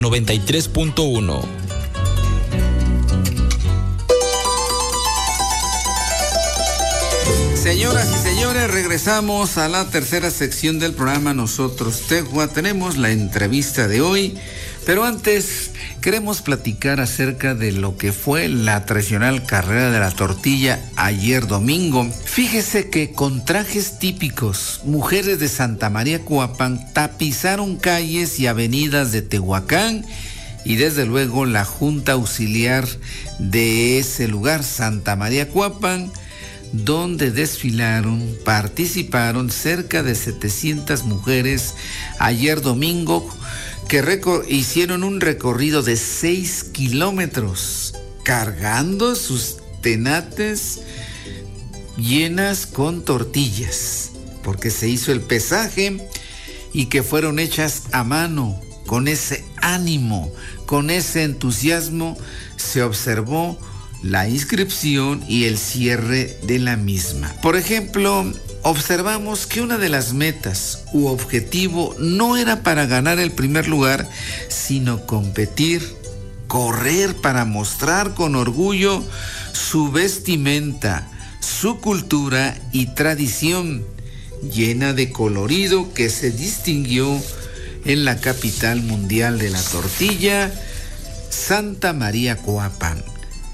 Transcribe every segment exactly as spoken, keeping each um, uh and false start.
noventa y tres punto uno. Señoras y señores, regresamos a la tercera sección del programa Nosotros Tecua. Tenemos la entrevista de hoy, pero antes queremos platicar acerca de lo que fue la tradicional carrera de la tortilla ayer domingo. Fíjese que con trajes típicos, mujeres de Santa María Cuapan tapizaron calles y avenidas de Tehuacán y desde luego la Junta Auxiliar de ese lugar, Santa María Cuapan, donde desfilaron, participaron cerca de setecientas mujeres ayer domingo, que recor- hicieron un recorrido de seis kilómetros, cargando sus tenates llenas con tortillas, porque se hizo el pesaje y que fueron hechas a mano. Con ese ánimo, con ese entusiasmo, se observó la inscripción y el cierre de la misma. Por ejemplo, observamos que una de las metas u objetivo no era para ganar el primer lugar, sino competir, correr para mostrar con orgullo su vestimenta, su cultura y tradición llena de colorido que se distinguió en la capital mundial de la tortilla, Santa María Cuapan.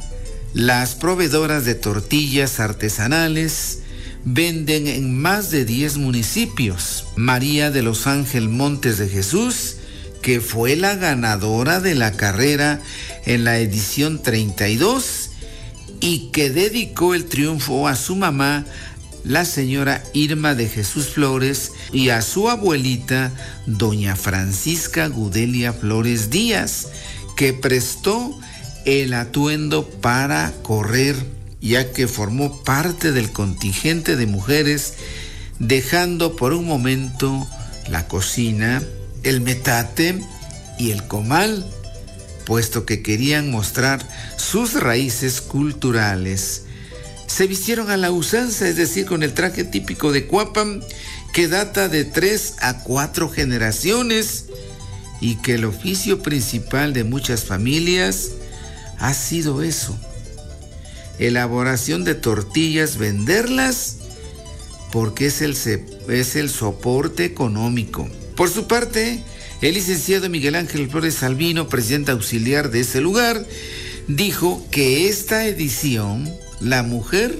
Las proveedoras de tortillas artesanales venden en más de diez municipios. María de los Ángeles Montes de Jesús, que fue la ganadora de la carrera en la edición treinta y dos y que dedicó el triunfo a su mamá, la señora Irma de Jesús Flores, y a su abuelita, doña Francisca Gudelia Flores Díaz, que prestó el atuendo para correr, ya que formó parte del contingente de mujeres, dejando por un momento la cocina, el metate y el comal, puesto que querían mostrar sus raíces culturales. Se vistieron a la usanza, es decir, con el traje típico de Cuapan, que data de tres a cuatro generaciones, y que el oficio principal de muchas familias ha sido eso: elaboración de tortillas, venderlas, porque es el, es el soporte económico. Por su parte, el licenciado Miguel Ángel Flores Albino, presidente auxiliar de ese lugar, dijo que esta edición, la mujer,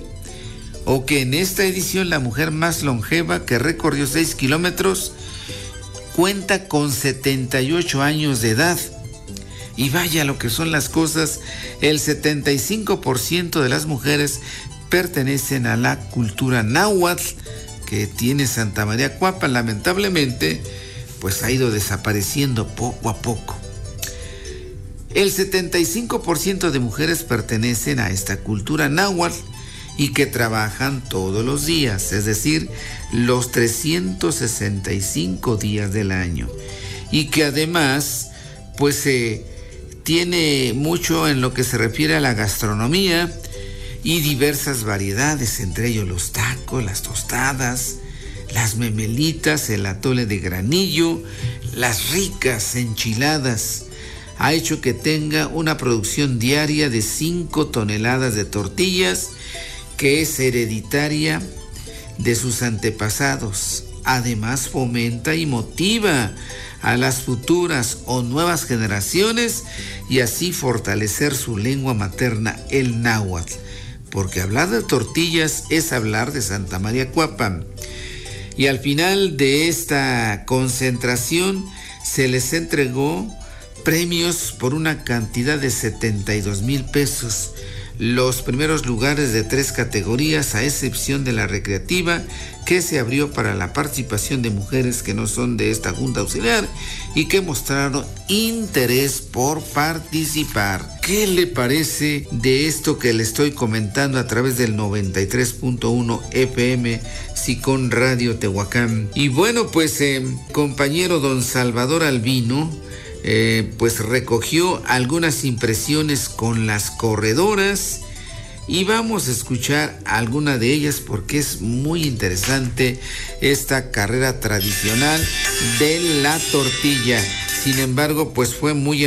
o que en esta edición la mujer más longeva, que recorrió seis kilómetros, cuenta con setenta y ocho años de edad. Y vaya lo que son las cosas, el setenta y cinco por ciento de las mujeres pertenecen a la cultura náhuatl que tiene Santa María Cuapan. Lamentablemente, pues ha ido desapareciendo poco a poco. El setenta y cinco por ciento de mujeres pertenecen a esta cultura náhuatl y que trabajan todos los días, es decir, los trescientos sesenta y cinco días del año. Y que además, pues se... Eh, tiene mucho en lo que se refiere a la gastronomía y diversas variedades, entre ellos los tacos, las tostadas, las memelitas, el atole de granillo, las ricas enchiladas. Ha hecho que tenga una producción diaria de cinco toneladas de tortillas, que es hereditaria de sus antepasados. Además, fomenta y motiva a las futuras o nuevas generaciones y así fortalecer su lengua materna, el náhuatl, porque hablar de tortillas es hablar de Santa María Cuapan. Y al final de esta concentración se les entregó premios por una cantidad de setenta y dos mil pesos. Los primeros lugares de tres categorías, a excepción de la recreativa, que se abrió para la participación de mujeres que no son de esta Junta Auxiliar y que mostraron interés por participar. ¿Qué le parece de esto que le estoy comentando a través del noventa y tres punto uno F M Sicón Radio Tehuacán? Y bueno, pues eh, compañero don Salvador Albino, Eh, pues recogió algunas impresiones con las corredoras y vamos a escuchar alguna de ellas porque es muy interesante esta carrera tradicional de la tortilla. sin embargo, pues fue muy